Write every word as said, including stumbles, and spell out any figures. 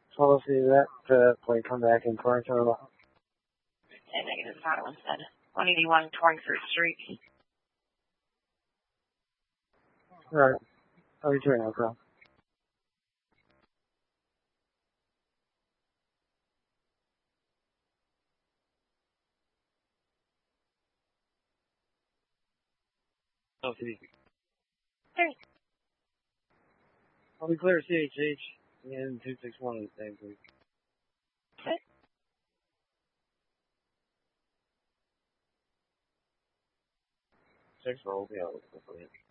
So let's see that to like come back in quarantine or what? And negative Otto instead. one eighty-one twenty-third Street. Alright. How are you doing, Uncle? Oh, C. Hey. I'll be clear C H H and two six one is the same, please. Okay. Six roll, yeah, let's go for it.